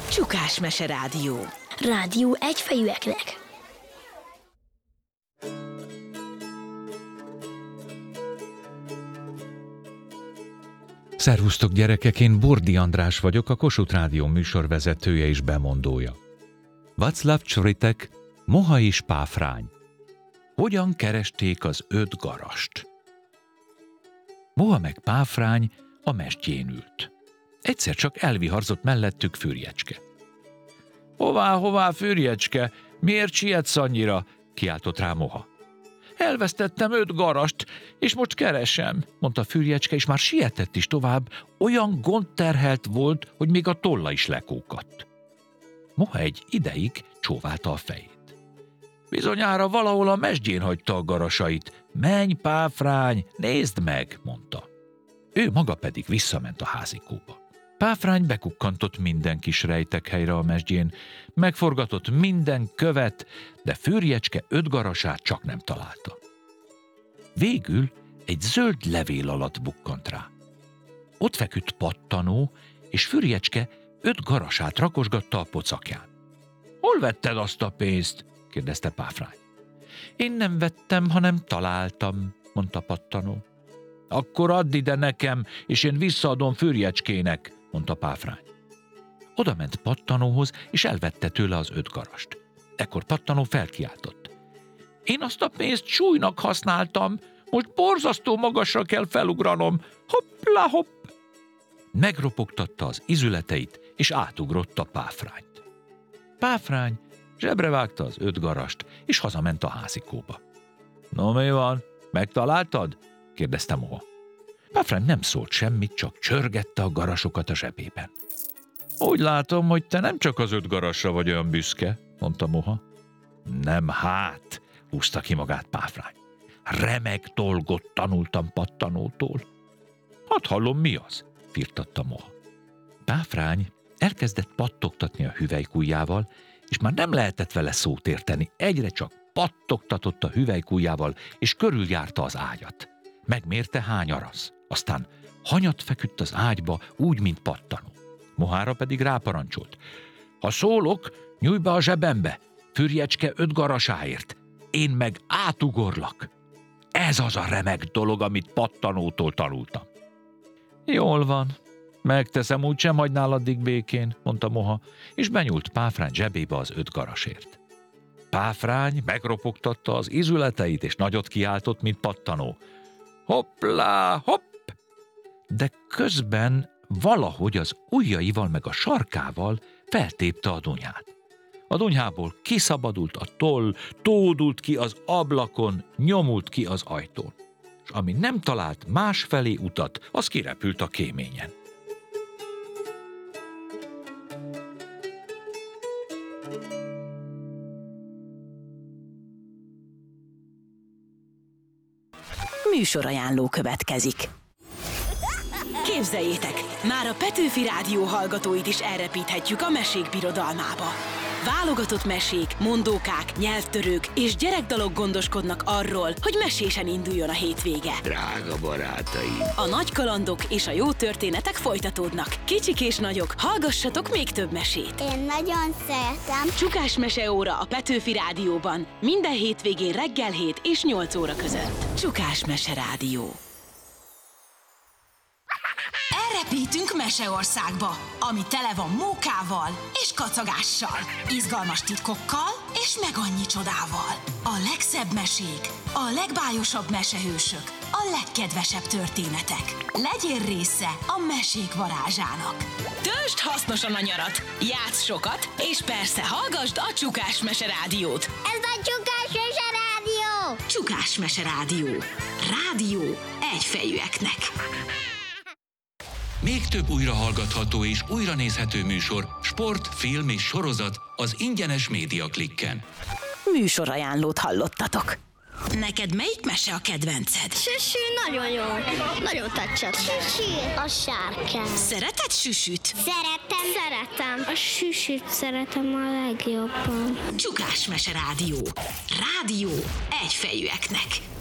Csukás Mese Rádió. Rádió egyfejűeknek. Szervusztok gyerekek, én Bordi András vagyok, a Kossuth Rádió műsorvezetője és bemondója. Václav Csoritek, Moha és Páfrány. Hogyan keresték az 5 garast? Moha meg Páfrány a mestjén ült. Egyszer csak elviharzott mellettük Fürjecske. Hová, Fürjecske? Miért sietsz annyira? Kiáltott rá Moha. Elvesztettem 5 garast, és most keresem, mondta Fürjecske, és már sietett is tovább, olyan gondterhelt volt, hogy még a tolla is lekókadt. Moha egy ideig csóválta a fejét. Bizonyára valahol a mesdjén hagyta a garasait. Menj, Páfrány, nézd meg, mondta. Ő maga pedig visszament a házikóba. Páfrány bekukkantott minden kis rejtekhelyre a mesdjén, megforgatott minden követ, de Fürjecske 5 garasát csak nem találta. Végül egy zöld levél alatt bukkant rá. Ott feküdt Pattanó, és Fürjecske 5 garasát rakosgatta a pocakján. Hol vetted azt a pénzt? kérdezte Páfrány. Én nem vettem, hanem találtam, mondta Pattanó. Akkor add ide nekem, és én visszaadom Fürjecskének, mondta Páfrány. Oda ment Pattanóhoz, és elvette tőle az 5 garast. Ekkor Pattanó felkiáltott. Én azt a pénzt súlynak használtam, most borzasztó magasra kell felugranom. Hoppla hopp! Megropogtatta az izületeit, és átugrott a Páfrányt. Páfrány zsebre vágta az 5 garast, és hazament a házikóba. No, mi van? Megtaláltad? kérdezte Moha. Páfrány nem szólt semmit, csak csörgette a garasokat a zsebében. Úgy látom, hogy te nem csak az 5 garasra vagy olyan büszke, mondta Moha. Nem hát, húzta ki magát Páfrány. Remek dolgot tanultam Pattanótól. Hát hallom, mi az? Firtatta Moha. Páfrány elkezdett pattogtatni a hüvelykujjával, és már nem lehetett vele szót érteni. Egyre csak pattogtatott a hüvelykujjával, és körüljárta az ágyat. Megmérte, hány arasz. Aztán hanyat feküdt az ágyba, úgy, mint Pattanó. Mohára pedig ráparancsolt. Ha szólok, nyújj be a zsebembe, Fürjecske 5 garasáért. Én meg átugorlak. Ez az a remek dolog, amit Pattanótól tanultam. Jól van, megteszem, úgysem hagynál addig békén, mondta Moha, és benyúlt Páfrány zsebébe az 5 garasért. Páfrány megropogtatta az izületeit, és nagyot kiáltott, mint Pattanó. Hoppla, hopp! De közben valahogy az ujjaival meg a sarkával feltépte a dunyát. A dunyából kiszabadult a toll, tódult ki az ablakon, nyomult ki az ajtón. És ami nem talált másfelé utat, az kirepült a kéményen. Műsorajánló következik. Képzeljétek, már a Petőfi Rádió hallgatóit is elrepíthetjük a mesék birodalmába. Válogatott mesék, mondókák, nyelvtörők és gyerekdalok gondoskodnak arról, hogy mesésen induljon a hétvége. Drága barátaim! A nagy kalandok és a jó történetek folytatódnak. Kicsik és nagyok, hallgassatok még több mesét. Én nagyon szeretem. Csukás Meseóra a Petőfi Rádióban. Minden hétvégén reggel 7 és 8 óra között. Csukás Mese Rádió. Elrepítünk Meseországba, ami tele van mókával és kacagással, izgalmas titkokkal és meg annyi csodával. A legszebb mesék, a legbájosabb mesehősök, a legkedvesebb történetek. Legyél része a mesék varázsának. Töltsd hasznosan a nyarat, játsz sokat, és persze hallgasd a Csukás Mese Rádiót. Ez a Csukás Mese Rádió! Csukás Mese Rádió. Rádió egyfejűeknek. Még több újrahallgatható és újranézhető műsor, sport, film és sorozat az ingyenes Média Klikken. Műsorajánlót hallottatok. Neked melyik mese a kedvenced? Süsű nagyon jó. Nagyon tetszett. Süsű. A sárkány. Szereted süsüt? Szeretem. A süsűt szeretem a legjobban. Csukás Mese Rádió. Rádió egyfejűeknek.